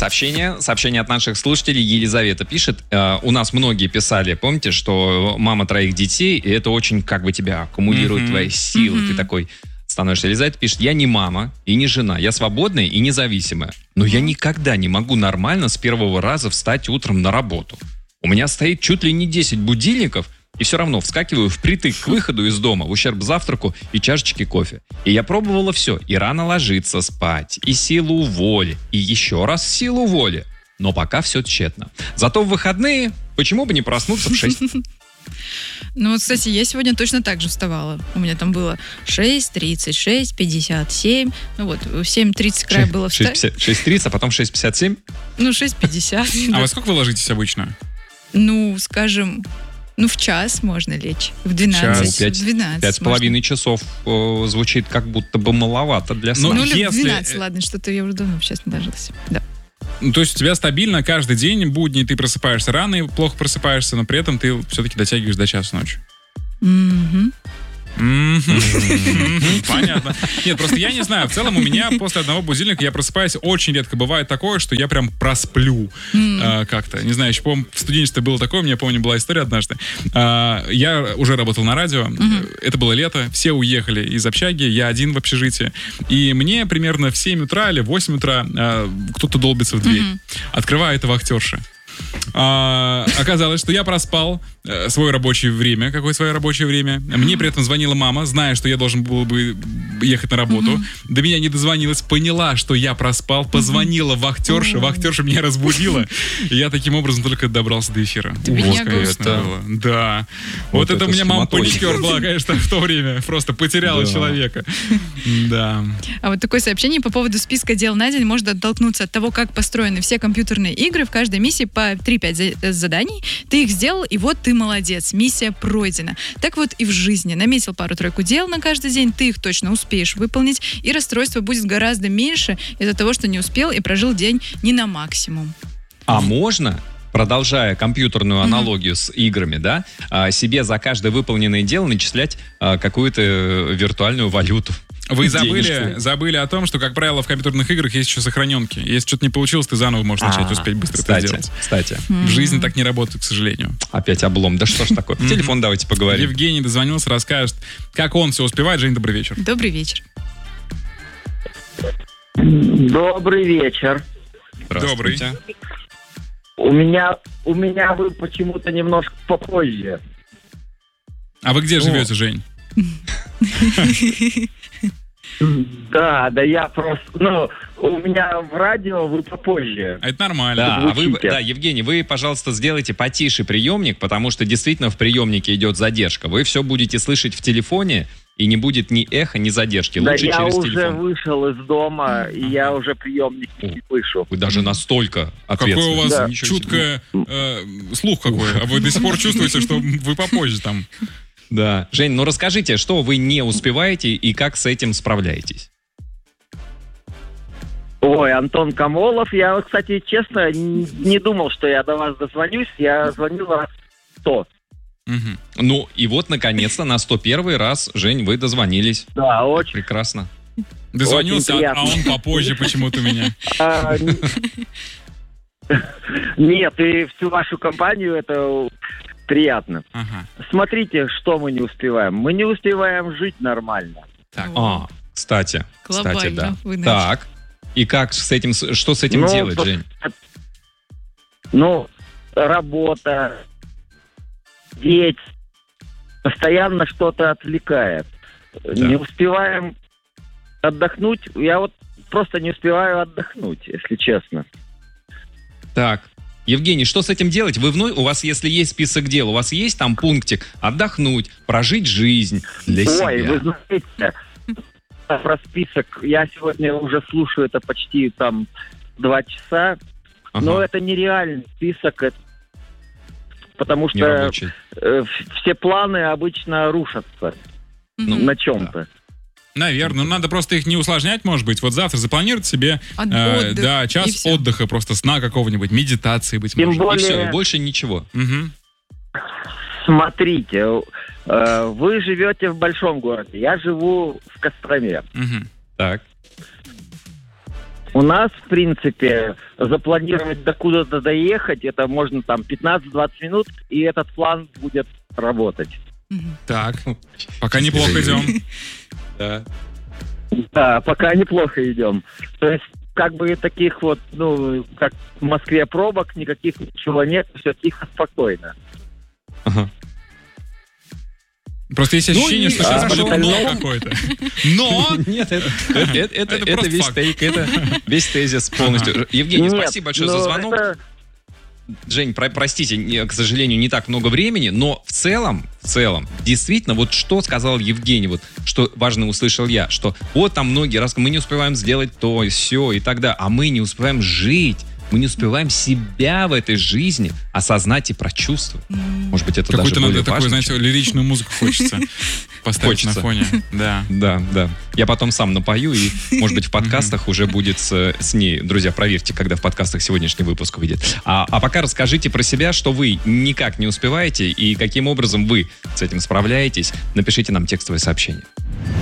Сообщение от наших слушателей. Елизавета пишет. У нас многие писали, помните, что мама 3 детей, и это очень как бы тебя аккумулирует твои силы. Ты такой становишься. Елизавета пишет: я не мама и не жена, я свободная и независимая. Но я никогда не могу нормально с первого раза встать утром на работу. У меня стоит чуть ли не 10 будильников, и все равно вскакиваю впритык к выходу из дома, в ущерб завтраку и чашечке кофе. И я пробовала все. И рано ложиться спать, и силу воли, и еще раз силу воли. Но пока все тщетно. Зато в выходные почему бы не проснуться в 6? Ну, вот, кстати, я сегодня точно так же вставала. У меня там было 6:30, 6:57. Ну вот, в 7:30 край было встать. 6:30, а потом 6:57? Ну, 6:50. А во сколько вы ложитесь обычно? Ну, скажем... Ну, в час можно лечь. В 12. 5,5 часов звучит как будто бы маловато для сна. Ну, или в 12, ладно, что-то я уже давно сейчас не ложилась. Да. Ну, то есть у тебя стабильно каждый день, будни, ты просыпаешься рано и плохо просыпаешься, но при этом ты все-таки дотягиваешь до часа ночи. Понятно. Нет, просто я не знаю. В целом у меня после одного будильника я просыпаюсь очень редко. Бывает такое, что я прям просплю как-то. Не знаю, еще, по-моему, в студенчестве было такое. У меня, помню, была история однажды. Я уже работал на радио. Это было лето. Все уехали из общаги. Я один в общежитии. И мне примерно в 7 утра или в 8 утра кто-то долбится в дверь. Открывает вахтерша. Оказалось, что я проспал свое рабочее время. Какое свое рабочее время? Мне при этом звонила мама, зная, что я должен был бы ехать на работу. До меня не дозвонилась, поняла, что я проспал, позвонила вахтерша, вахтерша меня разбудила. И я таким образом только добрался до эфира. Да. Вот это у меня мама-паникер была, конечно, в то время. Просто потеряла человека. Да. А вот такое сообщение по поводу списка дел на день может оттолкнуться от того, как построены все компьютерные игры. В каждой миссии по 3-5 заданий. Ты их сделал, и вот ты молодец. Миссия пройдена. Так вот и в жизни. Наметил пару-тройку дел на каждый день, ты их точно успеешь выполнить, и расстройство будет гораздо меньше из-за того, что не успел и прожил день не на максимум. А можно, продолжая компьютерную аналогию с играми, да, себе за каждое выполненное дело начислять какую-то виртуальную валюту? Вы забыли о том, что, как правило, в компьютерных играх есть еще сохраненки. Если что-то не получилось, ты заново можешь начать успеть быстро это сделать. Кстати. В жизни так не работает, к сожалению. Опять облом. Да что ж такое? По телефону давайте поговорим. Евгений дозвонился, расскажет, как он все успевает. Жень, добрый вечер. Добрый вечер. Добрый вечер. Добрый. У меня вы почему-то немножко попозже. А вы где живете, Жень? Да, я просто... у меня в радио вы попозже. А это нормально. Да, Евгений, вы, пожалуйста, сделайте потише приемник, потому что действительно в приемнике идет задержка. Вы все будете слышать в телефоне, и не будет ни эха, ни задержки. Лучше через телефон. Да, я уже вышел из дома, и я уже приемник не слышу. Вы даже настолько ответственны. Какой у вас чуткое слух какой. А вы до сих пор чувствуете, что вы попозже там... Да. Жень, ну расскажите, что вы не успеваете и как с этим справляетесь? Ой, Антон Камолов. Я, кстати, честно, не думал, что я до вас дозвонюсь. Я звонил раз 100. Ну, и вот, наконец-то, на 101 раз, Жень, вы дозвонились. Да, очень. Прекрасно. Дозвонился, а он попозже почему-то меня. Нет, и всю вашу компанию это... приятно. Смотрите, что мы не успеваем. Мы не успеваем жить нормально. Так. Кстати, да. Вы так. И как с этим, что с этим делать, Жень? Работа, дети, постоянно что-то отвлекает. Да. Не успеваем отдохнуть. Я вот просто не успеваю отдохнуть, если честно. Так. Евгений, что с этим делать? У вас, если есть список дел, у вас есть там пунктик отдохнуть, прожить жизнь для себя? Ой, вы знаете, про список я сегодня уже слушаю, это почти там 2 часа, но это нереальный список, потому что все планы обычно рушатся на чем-то. Да. Наверное, надо просто их не усложнять, может быть. Вот завтра запланировать себе час отдыха, просто сна какого-нибудь, медитации, быть может. Более... И все, и больше ничего. Смотрите, вы живете в большом городе, я живу в Костроме. Так. У нас, в принципе, запланировать докуда-то доехать, это можно там 15-20 минут, и этот план будет работать. Так, пока неплохо идем. Да. Да, пока неплохо идем. То есть, как бы таких вот, ну, как в Москве пробок, никаких ничего нет, все тихо, спокойно. Ага. Просто есть ощущение, что сейчас хорошо, будет но но- какое-то. Но! Нет, это просто весь факт. тейк, это весь тезис полностью. Евгений, Нет, спасибо большое за но звонок. это- Жень, простите, к сожалению, не так много времени, но в целом, действительно, вот что сказал Евгений, вот что важно услышал я, что вот там многие раз мы не успеваем сделать то, сё и так далее, а мы не успеваем жить, мы не успеваем себя в этой жизни осознать и прочувствовать. Может быть, это даже Какую-то более надо такую, важно, знаете, чем- лиричную музыку хочется поставить на Хочется. фоне. Да. Да. Я потом сам напою, и, может быть, в подкастах уже будет с ней. Друзья, проверьте, когда в подкастах сегодняшний выпуск выйдет. А пока расскажите про себя, что вы никак не успеваете, и каким образом вы с этим справляетесь. Напишите нам текстовое сообщение.